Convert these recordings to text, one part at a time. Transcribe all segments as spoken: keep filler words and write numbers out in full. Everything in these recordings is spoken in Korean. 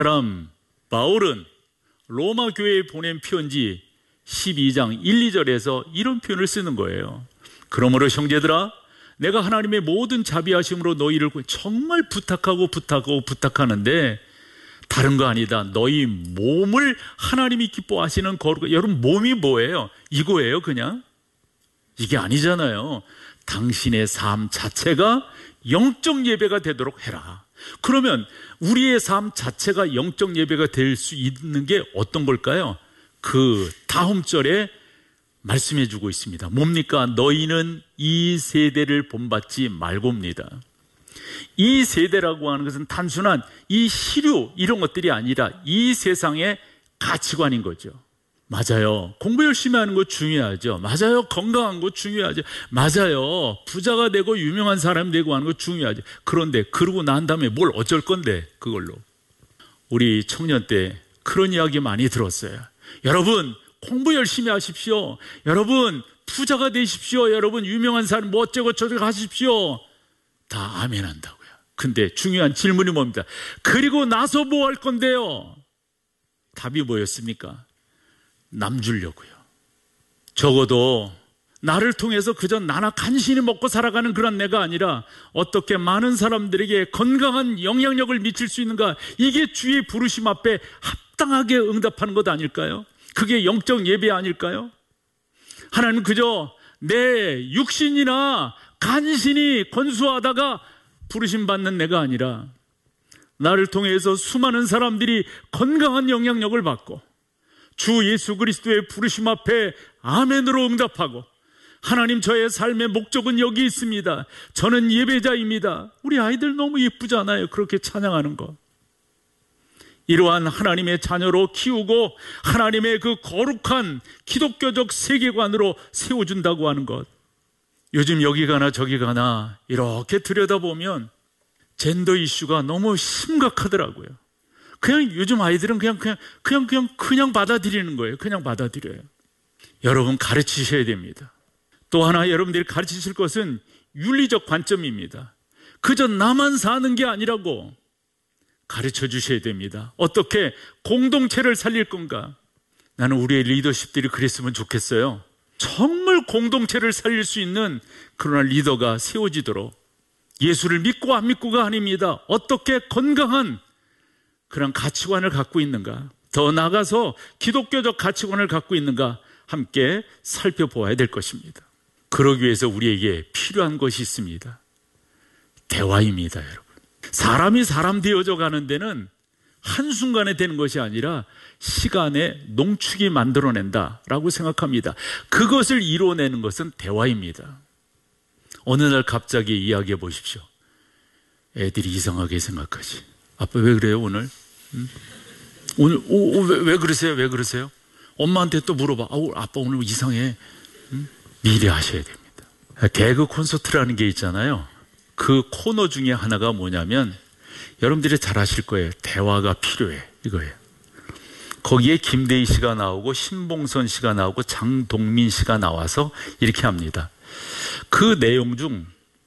사람 바울은 로마 교회에 보낸 편지 십이 장 일, 이 절에서 이런 표현을 쓰는 거예요. 그러므로 형제들아, 내가 하나님의 모든 자비하심으로 너희를 정말 부탁하고 부탁하고 부탁하는데 다른 거 아니다. 너희 몸을 하나님이 기뻐하시는 거룩. 여러분, 몸이 뭐예요? 이거예요, 그냥? 이게 아니잖아요. 당신의 삶 자체가 영적 예배가 되도록 해라. 그러면 우리의 삶 자체가 영적 예배가 될 수 있는 게 어떤 걸까요? 그 다음 절에 말씀해 주고 있습니다. 뭡니까? 너희는 이 세대를 본받지 말고입니다. 이 세대라고 하는 것은 단순한 이 시류 이런 것들이 아니라 이 세상의 가치관인 거죠. 맞아요. 공부 열심히 하는 거 중요하죠. 맞아요. 건강한 거 중요하죠. 맞아요. 부자가 되고 유명한 사람이 되고 하는 거 중요하죠. 그런데 그러고 난 다음에 뭘 어쩔 건데 그걸로. 우리 청년 때 그런 이야기 많이 들었어요. 여러분 공부 열심히 하십시오. 여러분 부자가 되십시오. 여러분 유명한 사람 뭐 어쩌고 저쩌고 하십시오. 다 아멘 한다고요. 근데 중요한 질문이 뭡니까? 그리고 나서 뭐 할 건데요? 답이 뭐였습니까? 남 주려고요. 적어도 나를 통해서 그저 나나 간신히 먹고 살아가는 그런 내가 아니라 어떻게 많은 사람들에게 건강한 영향력을 미칠 수 있는가, 이게 주의 부르심 앞에 합당하게 응답하는 것 아닐까요? 그게 영적 예배 아닐까요? 하나님 그저 내 육신이나 간신히 건수하다가 부르심 받는 내가 아니라 나를 통해서 수많은 사람들이 건강한 영향력을 받고 주 예수 그리스도의 부르심 앞에 아멘으로 응답하고, 하나님 저의 삶의 목적은 여기 있습니다. 저는 예배자입니다. 우리 아이들 너무 예쁘잖아요. 그렇게 찬양하는 거. 이러한 하나님의 자녀로 키우고 하나님의 그 거룩한 기독교적 세계관으로 세워준다고 하는 것. 요즘 여기 가나 저기 가나 이렇게 들여다보면 젠더 이슈가 너무 심각하더라고요. 그냥 요즘 아이들은 그냥 그냥 그냥 그냥 그냥 받아들이는 거예요. 그냥 받아들여요. 여러분 가르치셔야 됩니다. 또 하나 여러분들이 가르치실 것은 윤리적 관점입니다. 그저 나만 사는 게 아니라고 가르쳐 주셔야 됩니다. 어떻게 공동체를 살릴 건가? 나는 우리의 리더십들이 그랬으면 좋겠어요. 정말 공동체를 살릴 수 있는 그러나 리더가 세워지도록, 예수를 믿고 안 믿고가 아닙니다. 어떻게 건강한 그런 가치관을 갖고 있는가, 더 나아가서 기독교적 가치관을 갖고 있는가 함께 살펴보아야 될 것입니다. 그러기 위해서 우리에게 필요한 것이 있습니다. 대화입니다, 여러분. 사람이 사람 되어져 가는 데는 한순간에 되는 것이 아니라 시간의 농축이 만들어낸다라고 생각합니다. 그것을 이루어내는 것은 대화입니다. 어느 날 갑자기 이야기해 보십시오. 애들이 이상하게 생각하지. 아빠 왜 그래요 오늘? 응? 오늘 오, 오, 왜, 왜 그러세요? 왜 그러세요? 엄마한테 또 물어봐. 아우, 아빠 오늘 이상해. 응? 미리 하셔야 됩니다. 개그 콘서트라는 게 있잖아요. 그 코너 중에 하나가 뭐냐면 여러분들이 잘 아실 거예요. 대화가 필요해, 이거예요. 거기에 김대희 씨가 나오고 신봉선 씨가 나오고 장동민 씨가 나와서 이렇게 합니다. 그 내용 중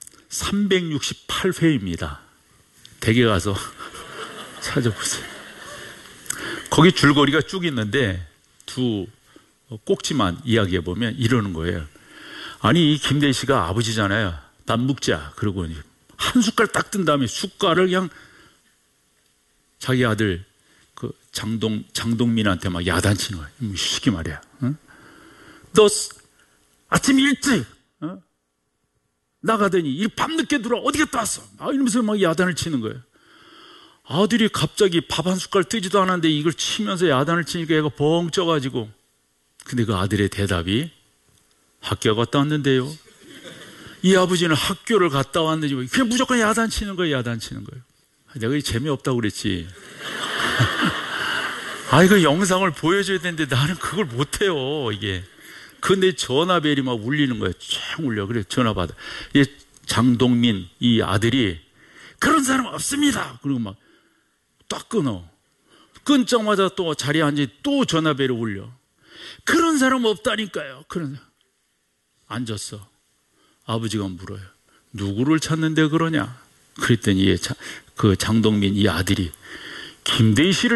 삼백육십팔 회입니다. 댁에 가서 찾아보세요. 거기 줄거리가 쭉 있는데 두 꼭지만 이야기해 보면 이러는 거예요. 아니 이 김대희 씨가 아버지잖아요. 밥 먹자. 그러고 한 숟갈 딱 뜬 다음에 숟갈을 그냥 자기 아들 그 장동 장동민한테 막 야단치는 거야. 쉽게 말이야. 응? 너 아침 일찍 어? 나가더니 밤늦게 들어와 어디 갔다 왔어? 아, 이러면서 막 야단을 치는 거예요. 아들이 갑자기 밥 한 숟갈 뜨지도 않았는데 이걸 치면서 야단을 치니까 얘가 벙 쪄가지고, 근데 그 아들의 대답이 학교 갔다 왔는데요. 이 아버지는 학교를 갔다 왔는지 그냥 무조건 야단 치는 거예요. 야단 치는 거예요. 내가 재미없다고 그랬지. 아, 이거 영상을 보여줘야 되는데 나는 그걸 못해요, 이게. 근데 전화벨이 막 울리는 거예요. 쫙 울려. 그래, 전화 받아. 이 장동민, 이 아들이, 그런 사람 없습니다. 그리고 막, 딱 끊어. 끊자마자 또 자리에 앉아 또 전화벨이 울려. 그런 사람 없다니까요. 그런 사람. 앉았어. 아버지가 물어요. 누구를 찾는데 그러냐? 그랬더니 그 장동민 이 아들이, 김대희 씨를